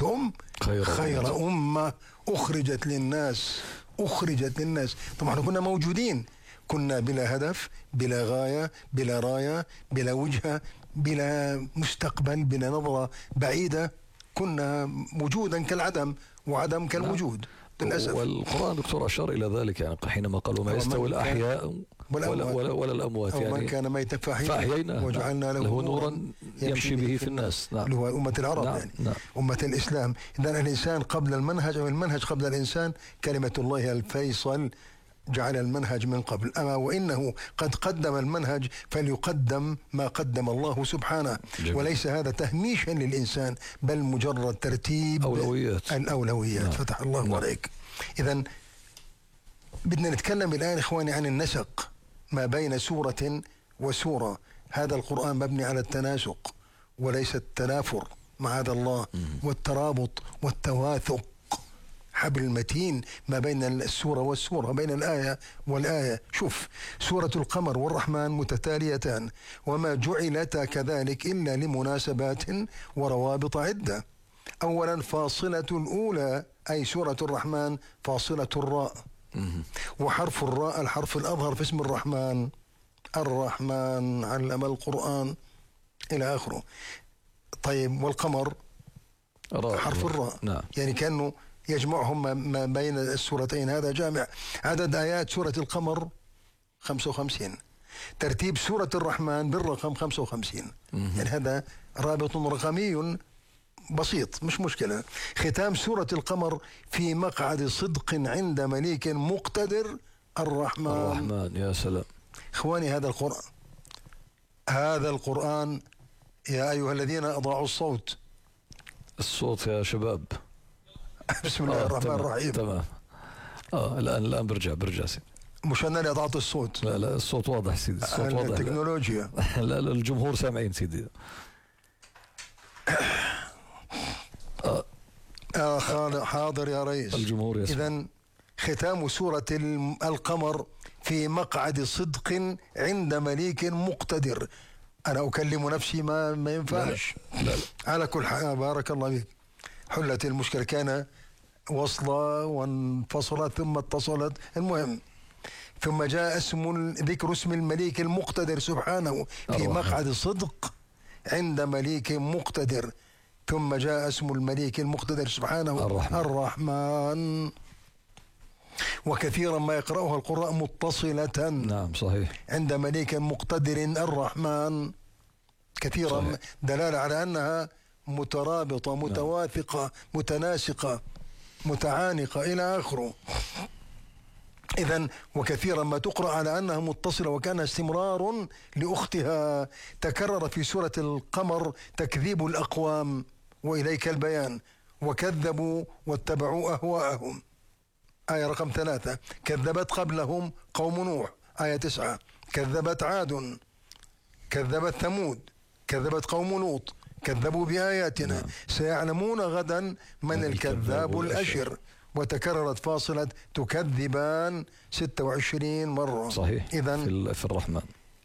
كنتم خير أمة أخرجت للناس. طبعا كنا موجودين، كنا بلا هدف، بلا غاية، بلا راية، بلا وجهة، بلا مستقبل، بلا نظرة بعيدة. كنا وجودا كالعدم وعدم كالوجود للأسف. والقرآن دكتور أشار إلى ذلك، يعني حينما قالوا ما يستوي الأحياء ولا الأموات، يعني من كان ميتا فأحييناه وجعلنا له نورا يمشي به في الناس. اللي هو أمة العرب. يعني أمة الإسلام. إذن الإنسان قبل المنهج، أو المنهج قبل الإنسان. كلمة الله الفيصل جعل المنهج من قبل، أما وإنه قد قدم المنهج فليقدم ما قدم الله سبحانه. جميل. وليس هذا تهميشا للإنسان، بل مجرد ترتيب الأولويات. فتح الله عليك. إذن بدنا نتكلم الآن إخواني عن النسق ما بين سورة وسورة. هذا القرآن مبني على التناسق وليس التنافر مع هذا الله، والترابط والتواثق، حبل المتين ما بين السورة والسورة، بين الآية والآية. شوف، سورة القمر والرحمن متتاليتان، وما جعلتا كذلك إلا لمناسبات وروابط عدة. أولا فاصلة الأولى أي سورة الرحمن فاصلة الراء، وحرف الراء الحرف الأظهر في اسم الرحمن. الرحمن علم القرآن إلى آخره. طيب والقمر حرف الراء. نعم. يعني كأنه يجمعهم ما بين السورتين. هذا جامع. عدد آيات سورة القمر 55. ترتيب سورة الرحمن بالرقم 55. يعني هذا رابط رقمي بسيط، مش مشكلة. ختام سورة القمر في مقعد صدق عند مليك مقتدر. الرحمن. يا سلام. إخواني، هذا القرآن يا أيها الذين أضاعوا الصوت يا شباب. بسم الله الرحمن الرحيم. تمام. الآن برجع سيدي. مش أنا اللي أضعت الصوت. لا الصوت واضح سيدي، الصوت واضح. التكنولوجيا. لا الجمهور سامعين سيدي. حاضر يا رئيس. الجمهور يسمع. إذن ختام سورة القمر في مقعد صدق عند مليك مقتدر. أنا أكلم نفسي ما ينفعش. لا. على كل حال بارك الله فيك. حلت المشكلة، كان وصلة وانفصلت ثم اتصلت. المهم، ثم جاء ذكر اسم المليك المقتدر سبحانه في مقعد صدق عند مليك مقتدر. ثم جاء اسم المليك المقتدر سبحانه الرحمن. وكثيرا ما يقرأها القراء متصلة. نعم صحيح. عند مليك مقتدر الرحمن. كثيرا صحيح. دلالة على أنها مترابطة متواثقة متناسقة متعانقة إلى آخره. إذن وكثيرا ما تقرأ على أنها متصلة وكانها استمرار لأختها. تكرر في سورة القمر تكذيب الأقوام وإليك البيان، وكذبوا واتبعوا أهواءهم. آية رقم 3. كذبت قبلهم قوم نوح. آية 9. كذبت عاد، كذبت ثمود، كذبت قوم لوط، كذبوا بآياتنا. سيعلمون غدا من الكذاب الأشر. وتكررت فاصلة تكذبان 26 مرة. صحيح. إذن في الرحمن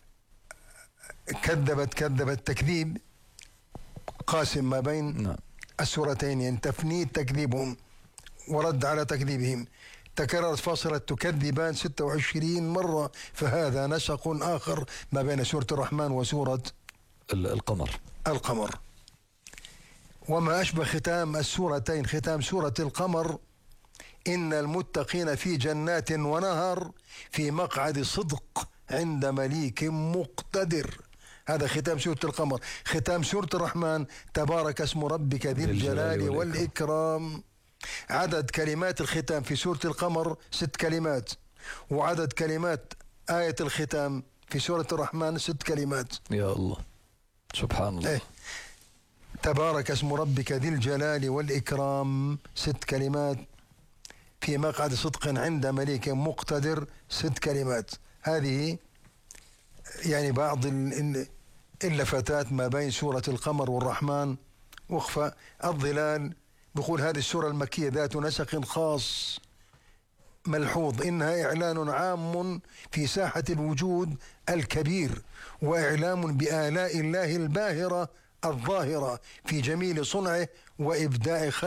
كذبت تكذيب قاسم ما بين السورتين، يعني تفنيد تكذيبهم ورد على تكذيبهم. تكررت فاصلة تكذبان 26 مرة. فهذا نسق آخر ما بين سورة الرحمن وسورة القمر. وما أشبه ختام السورتين ختام سورة القمر: إن المتقين في جنات ونهر في مقعد صدق عند مليك مقتدر. هذا ختام سورة القمر. ختام سورة الرحمن: تبارك اسم ربك ذي الجلال والإكرام. عدد كلمات الختام في سورة القمر 6 كلمات، وعدد كلمات آية الختام في سورة الرحمن 6 كلمات. يا الله سبحان الله. تبارك اسم ربك ذي الجلال والإكرام 6 كلمات، في مقعد صدق عند مليك مقتدر 6 كلمات. هذه يعني بعض اللفتات ما بين سورة القمر والرحمن. وقفة الظلال بقول هذه السورة المكية ذات نسق خاص ملحوظ، إنها إعلان عام في ساحة الوجود الكبير، وإعلام بآلاء الله الباهرة الظاهرة في جميل صنعه وإبداع